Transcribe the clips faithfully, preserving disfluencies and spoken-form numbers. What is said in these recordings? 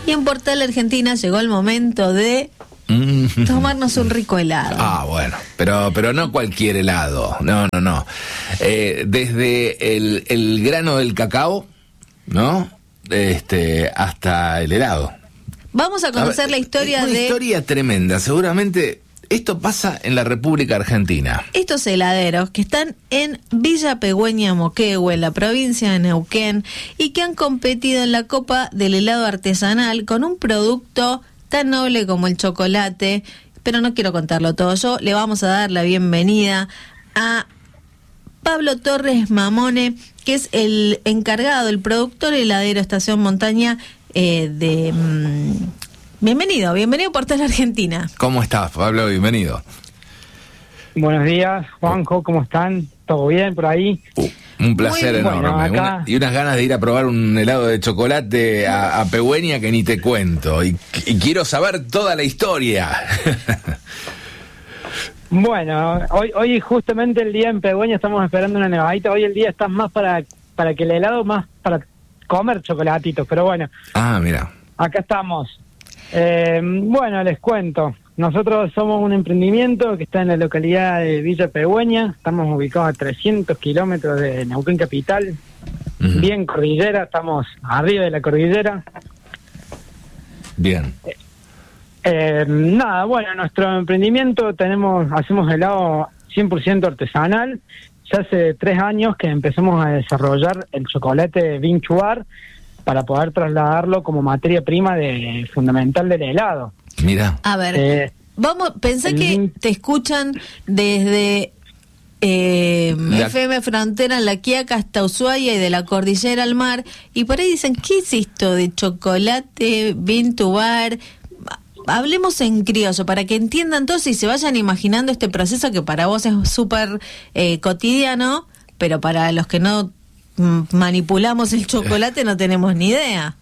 Y en Portal Argentina llegó el momento de tomarnos un rico helado. Ah, bueno, pero pero no cualquier helado, no, no, no. Eh, desde el, el grano del cacao, ¿no? Este, hasta el helado. Vamos a conocer a ver, la historia una de... Una historia tremenda, seguramente esto pasa en la República Argentina. Estos heladeros que están en Villa Pegüeña Moquehue, en la provincia de Neuquén, y que han competido en la Copa del Helado Artesanal con un producto tan noble como el chocolate, pero no quiero contarlo todo yo. Le vamos a dar la bienvenida a Pablo Torres Mamone, que es el encargado, el productor heladero Estación Montaña eh, de... Mmm, bienvenido, bienvenido a Portal Argentina. ¿Cómo estás, Pablo? Bienvenido. Buenos días, Juanjo, ¿cómo están? ¿Todo bien por ahí? Uh, un placer Muy enorme. bueno, acá... Una, y unas ganas de ir a probar un helado de chocolate a, a Pegüeña que ni te cuento. Y, y quiero saber toda la historia. Bueno, hoy hoy justamente el día en Pegüeña estamos esperando una nevadita. Hoy el día está más para, para que el helado, más para comer chocolatitos. Pero bueno. Ah, mira. Acá estamos. Eh, bueno, les cuento. Nosotros somos un emprendimiento que está en la localidad de Villa Pegüeña. Estamos ubicados a trescientos kilómetros de Neuquén Capital. Uh-huh. Bien cordillera, estamos arriba de la cordillera. Bien. Eh, eh, nada, bueno, nuestro emprendimiento tenemos, hacemos helado cien por ciento artesanal. Ya hace tres años que empezamos a desarrollar el chocolate Bean to Bar para poder trasladarlo como materia prima de fundamental del helado. Mira. A ver, eh, vamos, pensá que te escuchan desde eh, la... F M Frontera en La Quiaca hasta Ushuaia y de la cordillera al mar, y por ahí dicen, ¿qué es esto de chocolate, Bean to Bar? Hablemos en criollo para que entiendan todos y se vayan imaginando este proceso que para vos es súper eh, cotidiano, pero para los que no manipulamos el chocolate no tenemos ni idea.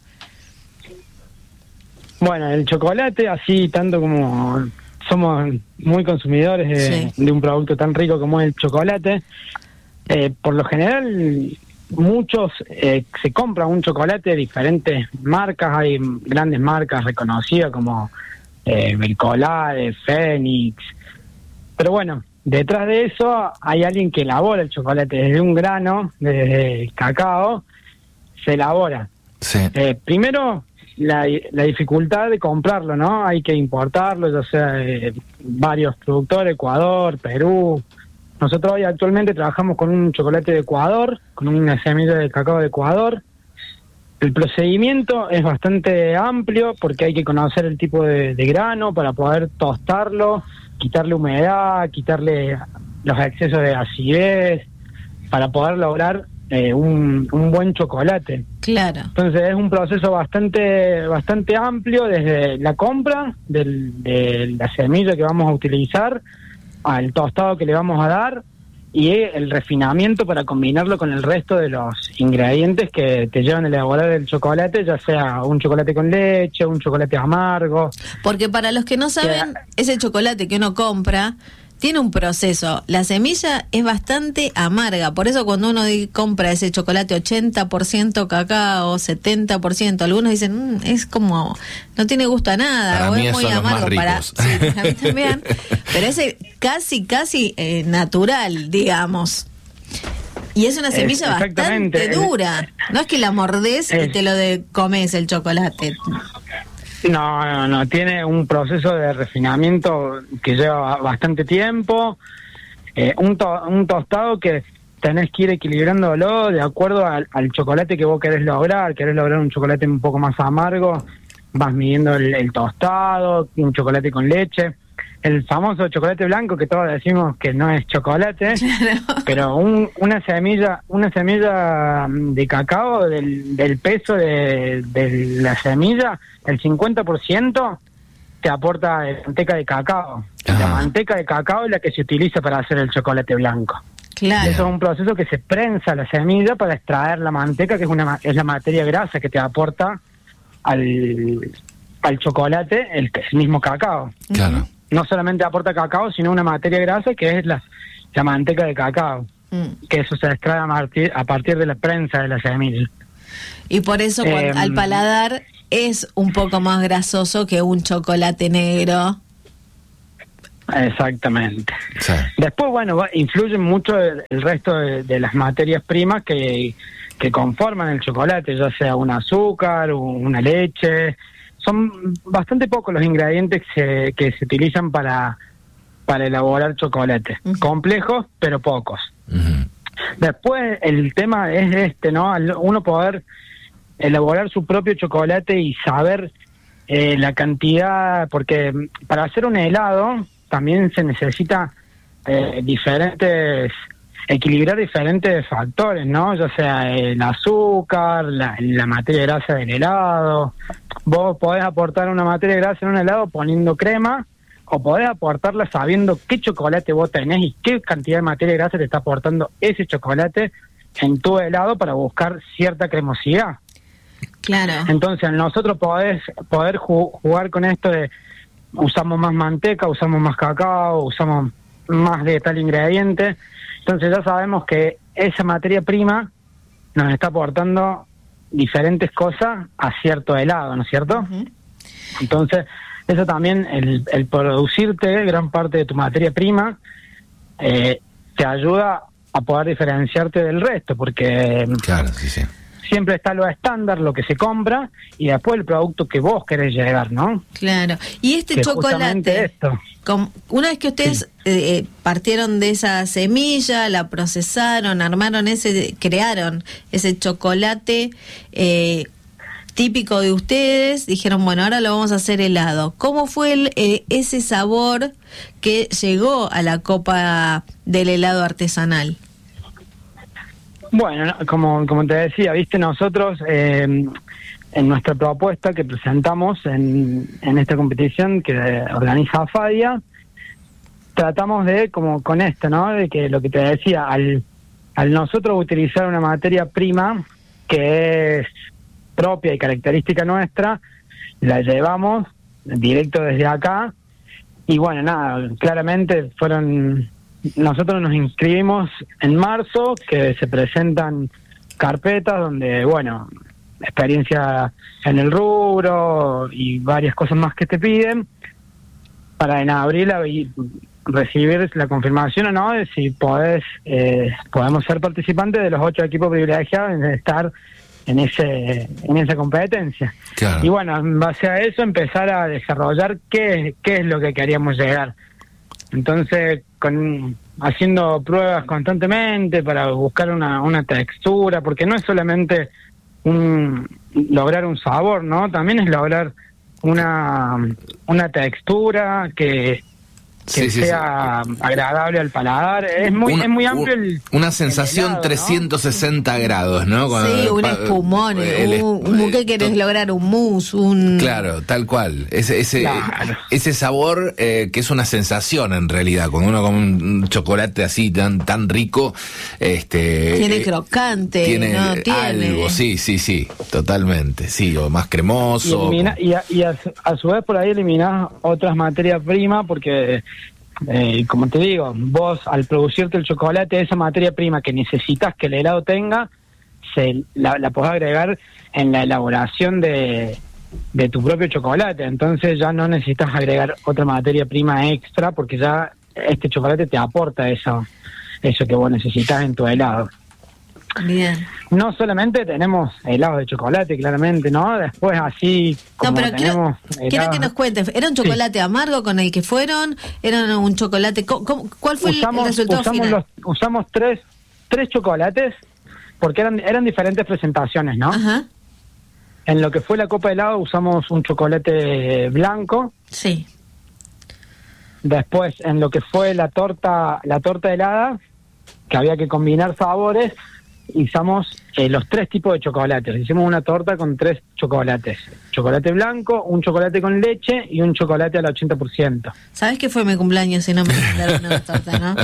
Bueno, el chocolate, así tanto como somos muy consumidores de, sí. de un producto tan rico como es el chocolate, eh, por lo general muchos eh, se compran un chocolate de diferentes marcas. Hay grandes marcas reconocidas como eh, Belcolade, Fénix, pero bueno, detrás de eso hay alguien que elabora el chocolate desde un grano, desde el cacao, se elabora. Sí. Eh, primero, la, la dificultad de comprarlo, ¿no? Hay que importarlo, ya sea de varios productores, Ecuador, Perú. Nosotros hoy actualmente trabajamos con un chocolate de Ecuador, con una semilla de cacao de Ecuador. El procedimiento es bastante amplio porque hay que conocer el tipo de, de grano para poder tostarlo, quitarle humedad, quitarle los excesos de acidez, para poder lograr eh, un, un buen chocolate. Claro. Entonces es un proceso bastante bastante amplio, desde la compra del, de la semilla que vamos a utilizar, al tostado que le vamos a dar, y el refinamiento para combinarlo con el resto de los ingredientes que te llevan a elaborar el chocolate, ya sea un chocolate con leche, un chocolate amargo. Porque para los que no saben, que... ese chocolate que uno compra tiene un proceso. La semilla es bastante amarga, por eso cuando uno compra ese chocolate ochenta por ciento cacao, setenta por ciento, algunos dicen, mmm, es como, no tiene gusto a nada, para o mí es muy son amargo. Los más para ricos. Sí, para mí también, pero ese casi, casi eh, natural, digamos. Y es una semilla es, bastante dura, no es que la mordés es, y te lo de comes el chocolate. No, no, no, tiene un proceso de refinamiento que lleva bastante tiempo, eh, un, to- un tostado que tenés que ir equilibrándolo de acuerdo al, al chocolate que vos querés lograr. Querés lograr un chocolate un poco más amargo, vas midiendo el, el tostado, un chocolate con leche, el famoso chocolate blanco que todos decimos que no es chocolate, claro. Pero un, una semilla una semilla de cacao, del, del peso de, de la semilla, el cincuenta por ciento te aporta manteca de cacao. Ah. La manteca de cacao es la que se utiliza para hacer el chocolate blanco. Claro. Eso es un proceso que se prensa la semilla para extraer la manteca, que es una es la materia grasa que te aporta al, al chocolate el, el mismo cacao. Claro. No solamente aporta cacao, sino una materia grasa que es la, la manteca de cacao, mm. que eso se extrae a partir, a partir de la prensa de la semilla. Y por eso eh, cuando, al paladar es un poco más grasoso que un chocolate negro. Exactamente. Sí. Después, bueno, va, influye mucho el, el resto de, de las materias primas que, que conforman el chocolate, ya sea un azúcar, una leche. Son bastante pocos los ingredientes que se, que se utilizan para, para elaborar chocolate. Uh-huh. Complejos, pero pocos. Uh-huh. Después, el tema es este, ¿no? Al uno poder elaborar su propio chocolate y saber eh, la cantidad, porque para hacer un helado también se necesita eh, diferentes, equilibrar diferentes factores, ¿no? Ya sea el azúcar, la, la materia grasa del helado. Vos podés aportar una materia grasa en un helado poniendo crema, o podés aportarla sabiendo qué chocolate vos tenés y qué cantidad de materia grasa te está aportando ese chocolate en tu helado para buscar cierta cremosidad. Claro. Entonces, nosotros podés, poder jugar con esto de usamos más manteca, usamos más cacao, usamos más de tal ingrediente. Entonces ya sabemos que esa materia prima nos está aportando diferentes cosas a cierto helado, ¿no es cierto? Uh-huh. Entonces, eso también, el, el producirte gran parte de tu materia prima, eh, te ayuda a poder diferenciarte del resto, porque claro, sí, sí. siempre está lo estándar, lo que se compra, y después el producto que vos querés llegar, ¿no? Claro. Y este que chocolate, esto. Con, una vez que ustedes sí. eh, partieron de esa semilla, la procesaron, armaron ese, crearon ese chocolate eh, típico de ustedes, dijeron, bueno, ahora lo vamos a hacer helado. ¿Cómo fue el, eh, ese sabor que llegó a la copa del helado artesanal? Bueno, como como te decía, viste, nosotros eh, en nuestra propuesta que presentamos en, en esta competición que organiza Fadia, tratamos de, como con esto, ¿no? De que lo que te decía, al, al nosotros utilizar una materia prima que es propia y característica nuestra, la llevamos directo desde acá, y bueno, nada, claramente fueron... Nosotros nos inscribimos en marzo, que se presentan carpetas donde, bueno, experiencia en el rubro y varias cosas más que te piden, para en abril recibir la confirmación o no de si podés, eh, podemos ser participantes de los ocho equipos privilegiados de estar en ese en esa competencia. Claro. Y bueno, en base a eso empezar a desarrollar qué, qué es lo que queríamos llegar. Entonces, con haciendo pruebas constantemente para buscar una, una textura, porque no es solamente un lograr un sabor, ¿no? También es lograr una una textura que, que sí, sí, sea sí. agradable al paladar. Es muy una, es muy amplio el una sensación el helado, trescientos sesenta, ¿no? Grados, ¿no? Cuando, sí, un espumón, el, un, un, ¿qué querés lograr? Un mousse, un... Claro, tal cual. Ese ese claro. ese sabor eh, que es una sensación en realidad. Cuando uno come un chocolate así tan tan rico, este tiene crocante, tiene ¿no? Tiene algo, sí, sí, sí, totalmente, sí, o más cremoso. Y, elimina, y, a, y a, a su vez por ahí eliminás otras materias primas porque... Eh, como te digo, vos al producirte el chocolate, esa materia prima que necesitas que el helado tenga, se la, la podés agregar en la elaboración de, de tu propio chocolate. Entonces ya no necesitas agregar otra materia prima extra porque ya este chocolate te aporta eso, eso que vos necesitas en tu helado. Bien. No solamente tenemos helados de chocolate, claramente, ¿no? Después así como no, pero tenemos quiero, quiero que nos cuentes, ¿era un chocolate sí. amargo con el que fueron? ¿Era un chocolate? ¿Cómo, ¿Cuál fue usamos, el resultado usamos final? Los, usamos tres tres chocolates porque eran eran diferentes presentaciones, ¿no? Ajá. En lo que fue la copa de helado usamos un chocolate blanco. Sí. Después, en lo que fue la torta la torta helada, que había que combinar sabores, usamos eh, los tres tipos de chocolates. Hicimos una torta con tres chocolates. Chocolate blanco, un chocolate con leche y un chocolate al ochenta por ciento. ¿Sabes que fue mi cumpleaños y no me mandaron una torta, no?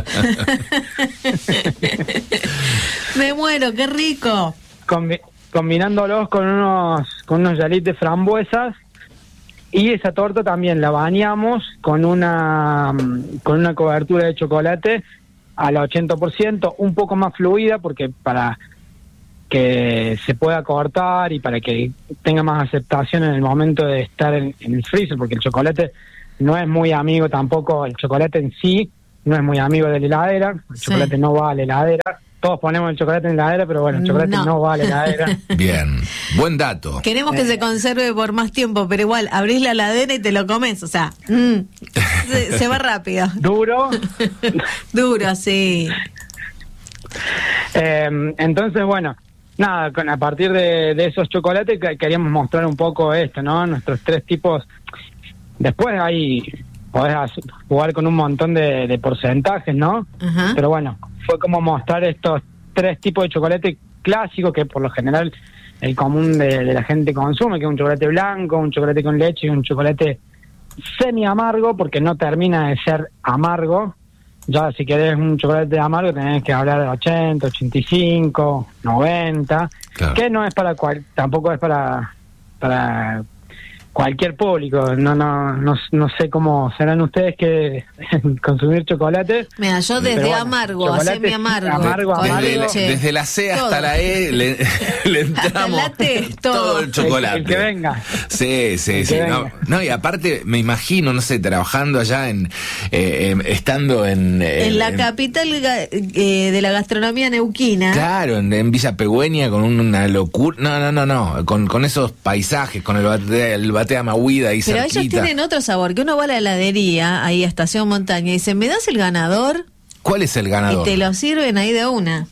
Me muero, qué rico. Combi- combinándolos con unos con unos yalit de frambuesas, y esa torta también la bañamos con una con una cobertura de chocolate al ochenta por ciento, un poco más fluida, porque para que se pueda cortar y para que tenga más aceptación en el momento de estar en, en el freezer, porque el chocolate no es muy amigo tampoco, el chocolate en sí no es muy amigo de la heladera, el Sí. chocolate no va a la heladera, todos ponemos el chocolate en la heladera, pero bueno, el chocolate No. no, va a la heladera. Bien, buen dato. Queremos que se conserve por más tiempo, pero igual abrís la heladera y te lo comes, o sea, mm, se, se va rápido. Duro. Duro, sí. Eh, entonces, bueno, nada, con, a partir de, de esos chocolates que, queríamos mostrar un poco esto, ¿no? Nuestros tres tipos. Después ahí podés hacer- jugar con un montón de, de porcentajes, ¿no? Ajá. Pero bueno, fue como mostrar estos tres tipos de chocolate clásicos que por lo general el común de, de la gente consume, que es un chocolate blanco, un chocolate con leche y un chocolate semi amargo, porque no termina de ser amargo. Ya si querés un chocolate amargo tenés que hablar de ochenta, ochenta y cinco, noventa, Claro. que no es para cual, tampoco es para para cualquier público. No no no no sé cómo serán ustedes que consumir chocolate. Mira, yo desde Pero bueno, amargo a chocolate semi amargo, amargo, con amargo. Desde, la, leche, desde la C hasta todo. la E le, le entramos Hasta la T, todo. el chocolate. El- el que venga. Sí, sí, El sí. que No, venga. no, y aparte me imagino, no sé, trabajando allá en, eh, em, estando en... En la capital ga- eh, de la gastronomía neuquina. Claro, en, en Villa Pegüeña con una locura. No, no, no, no. Con, con esos paisajes, con el bate, el batea Mahuida ahí Pero cerquita. ellos tienen otro sabor, que uno va a la heladería, ahí a Estación Montaña, y dice, ¿me das el ganador? ¿Cuál es el ganador? Y te lo sirven ahí de una.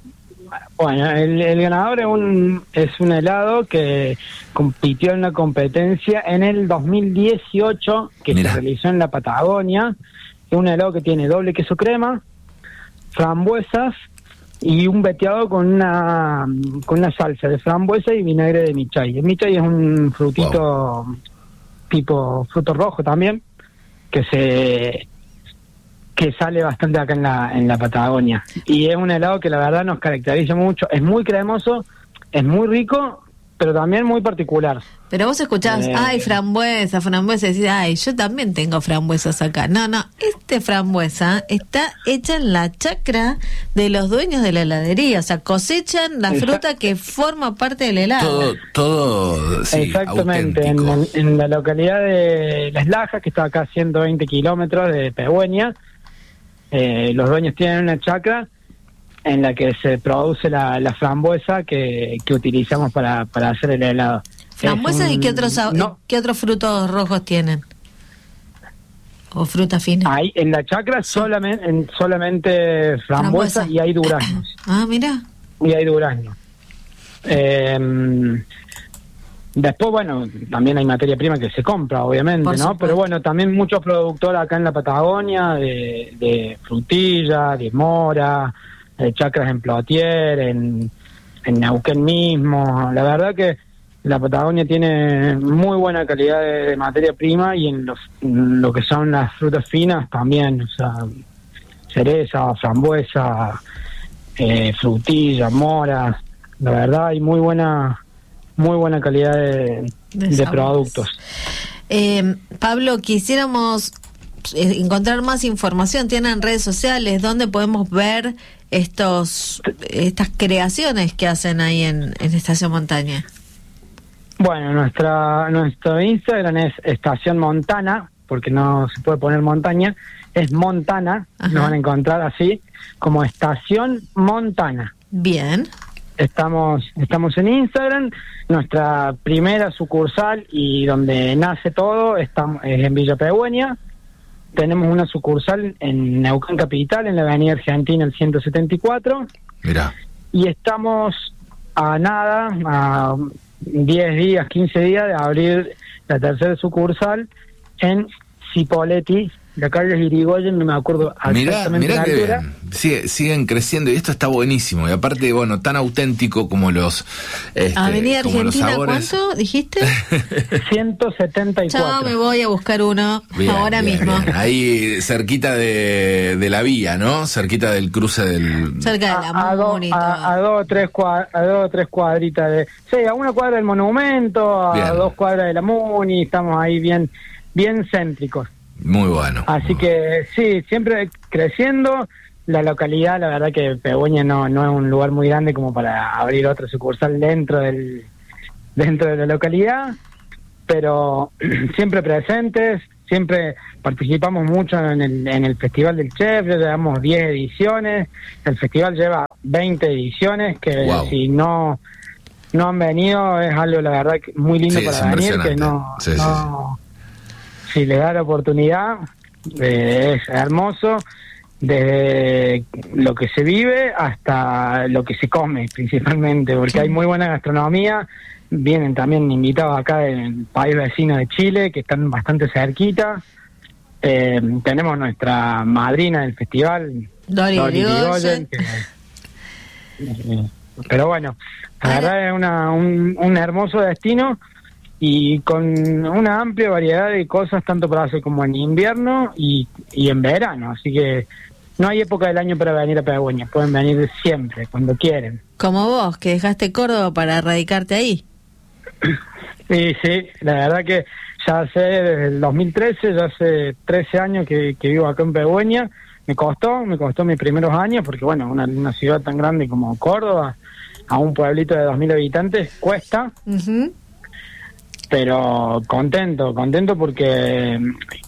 Bueno, el, el ganador es un, es un helado que compitió en una competencia en el dos mil dieciocho que Mirá. se realizó en la Patagonia. Es un helado que tiene doble queso crema, frambuesas y un veteado con una con una salsa de frambuesa y vinagre de michay. El michay es un frutito tipo fruto rojo también que se que sale bastante acá en la en la Patagonia, y es un helado que la verdad nos caracteriza mucho. Es muy cremoso, es muy rico, pero también muy particular. Pero vos escuchás, Eh. ay, frambuesa, frambuesa, y decís, ay, yo también tengo frambuesas acá. No, no, este frambuesa está hecha en la chacra de los dueños de la heladería, o sea, cosechan la Exacto. fruta que forma parte del helado. Todo, todo, sí, Exactamente, en, auténtico. en la localidad de Las Lajas, que está acá a ciento veinte kilómetros de Pegüeña, eh, los dueños tienen una chacra en la que se produce la, la frambuesa que, que utilizamos para, para hacer el helado. ¿Frambuesas Es y un- qué otros, sab- no, qué otros frutos rojos tienen? ¿O fruta fina? hay en la chacra solamente, en, solamente frambuesa, Frambuesa. y hay duraznos. Ah, mira. Y hay durazno. Eh, después, bueno, también hay materia prima que se compra, obviamente, Por ¿no? supuesto. Pero bueno, también muchos productores acá en la Patagonia de, de frutilla, de mora, de chacras en Plotier, en, en Neuquén mismo. La verdad que la Patagonia tiene muy buena calidad de, de materia prima, y en, los, en lo que son las frutas finas también, o sea, cereza, frambuesa, eh, frutilla, mora. La verdad hay muy buena muy buena calidad de, De de sabores. productos. Eh, Pablo, quisiéramos eh, encontrar más información. ¿Tienen redes sociales? ¿Dónde podemos ver estos estas creaciones que hacen ahí en, en Estación Montaña? Bueno, nuestra nuestro Instagram es Estación Montana, porque no se puede poner montaña, es Montana. Ajá. Nos van a encontrar así, como Estación Montana. Bien. Estamos estamos en Instagram. Nuestra primera sucursal y donde nace todo estamos, es en Villa Pegüeña. Tenemos una sucursal en Neuquén Capital, en la Avenida Argentina, el ciento setenta y cuatro. Mirá. Y estamos a nada, a diez días, quince días de abrir la tercera sucursal en Cipolletti, la calle Irigoyen, no me acuerdo Mirá, exactamente mirá la que altura. bien. Sigue- siguen creciendo y esto está buenísimo. Y aparte, bueno, tan auténtico como los, este, Avenida como los Argentina, sabores. ¿cuánto dijiste? ciento setenta y cuatro. Chao, me voy a buscar uno Bien, ahora bien, mismo. bien. Ahí cerquita de, de la vía, ¿no? Cerquita del cruce del... Cerca de la a, a, do- Muni y todo. a, a dos o tres cua- a dos o tres cuadritas de, sí, a una cuadra del monumento, a Bien. dos cuadras de la Muni. Estamos ahí bien bien céntricos, Muy bueno. así muy bueno. que sí, siempre creciendo. la localidad, la verdad que Pegüeña no, no es un lugar muy grande como para abrir otra sucursal dentro del dentro de la localidad, pero siempre presentes, siempre participamos mucho en el, en el Festival del Chef, ya llevamos diez ediciones, el festival lleva veinte ediciones, que wow. si no no han venido es algo la verdad que muy lindo sí, para venir, que no, sí, no sí, sí. si le da la oportunidad eh, es hermoso, desde lo que se vive hasta lo que se come principalmente, porque sí. hay muy buena gastronomía. Vienen también invitados acá del país vecino de Chile, que están bastante cerquita. Eh, tenemos nuestra madrina del festival, Dori Irigoyen. Que, eh, pero bueno, la verdad es una, un, un hermoso destino y con una amplia variedad de cosas, tanto para hacer como en invierno y, y en verano. Así que no hay época del año para venir a Pegüeña, pueden venir siempre, cuando quieren. Como vos, que dejaste Córdoba para radicarte ahí. Sí, sí, la verdad que ya hace desde el dos mil trece, ya hace trece años que, que vivo acá en Pegüeña. Me costó, me costó mis primeros años, porque bueno, una, una ciudad tan grande como Córdoba, a un pueblito de dos mil habitantes, cuesta. Uh-huh. Pero contento, contento porque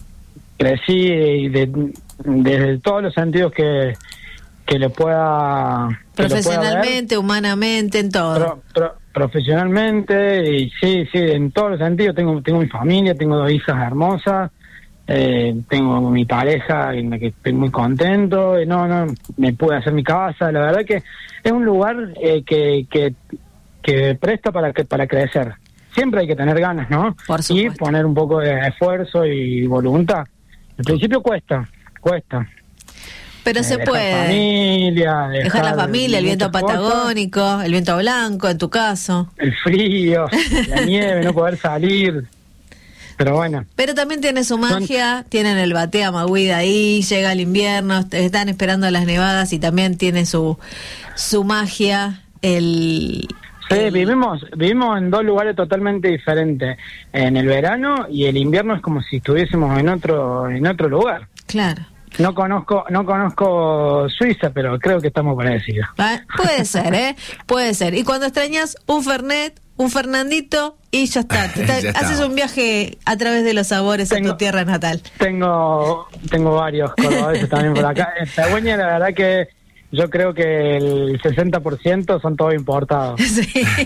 crecí de, desde todos los sentidos que, que le pueda... Profesionalmente, humanamente, en todo. Pro, pro, profesionalmente, y sí, sí, en todos los sentidos. Tengo tengo mi familia, tengo dos hijas hermosas, eh, tengo mi pareja en la que estoy muy contento, y no, no, me pude hacer mi casa. La verdad que es un lugar eh, que, que, que presta para, que, para crecer. Siempre hay que tener ganas, ¿no? Por supuesto. Y poner un poco de esfuerzo y voluntad. Al principio cuesta, cuesta. Pero eh, se dejar puede. Familia, dejar, dejar la familia, el viento patagónico, cosas. El viento blanco, en tu caso. El frío, la nieve, no poder salir. Pero bueno. Pero también tiene su magia, Son... tienen el Batea Maguida ahí, llega el invierno, están esperando las nevadas y también tiene su su magia. El Sí, el... vivimos vivimos en dos lugares totalmente diferentes. En el verano y el invierno es como si estuviésemos en otro en otro lugar. Claro. No conozco no conozco Suiza, pero creo que estamos parecidos. Ah, puede ser, ¿eh? Puede ser. Y cuando extrañas un Fernet, un Fernandito y ya está. Te, ya haces un viaje a través de los sabores tengo, a tu tierra natal. Tengo tengo varios cordobeses también por acá. En Pegüeña, la verdad que yo creo que el sesenta por ciento son todos importados. Sí.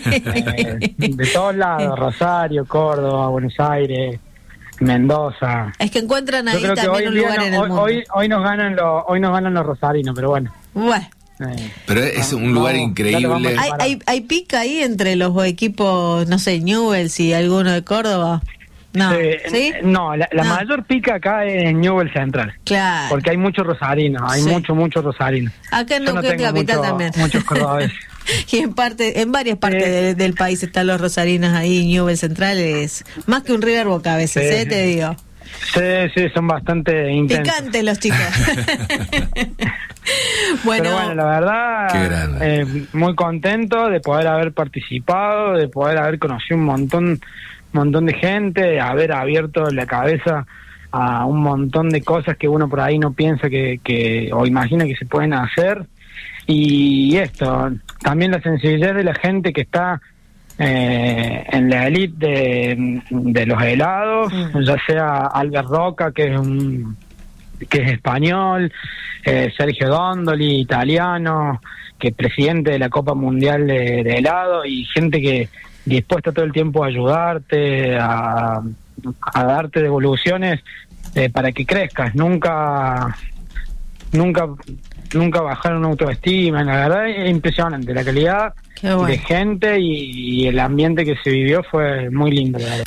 Eh, de todos lados, Rosario, Córdoba, Buenos Aires, Mendoza. Es que encuentran ahí también un lugar no, en el hoy, mundo. Hoy, hoy nos ganan los, hoy nos ganan los rosarinos, pero bueno. Bueno. Eh, pero es un lugar no, increíble. ¿Hay, hay, ¿Hay pica ahí entre los equipos, no sé, Newell's y alguno de Córdoba? No, sí, ¿sí? No, la, la no. mayor pica acá es Newell's Central. Claro. Porque hay muchos rosarinos, hay sí. muchos, muchos rosarinos. Acá en Neuquén no Capital mucho, también. Muchos cordobeses. Y en parte, en varias partes sí. de, del país están los rosarinos ahí, Newell's Central es más que un River Boca a veces, sí. ¿eh? Te digo. Sí, sí, son bastante intensos. Picantes los chicos. Bueno, pero bueno, la verdad, eh, muy contento de poder haber participado, de poder haber conocido un montón, montón de gente, de haber abierto la cabeza a un montón de cosas que uno por ahí no piensa que, que o imagina que se pueden hacer. Y esto, también la sensibilidad de la gente que está eh, en la elite de, de los helados, sí. ya sea Albert Roca, que es un que es español, eh, Sergio Dondoli, italiano, que es presidente de la Copa Mundial de, de helado, y gente que dispuesta todo el tiempo a ayudarte, a, a darte devoluciones eh, para que crezcas. Nunca, nunca, nunca bajaron autoestima. La verdad es impresionante la calidad bueno. de gente y, y el ambiente que se vivió fue muy lindo, la verdad.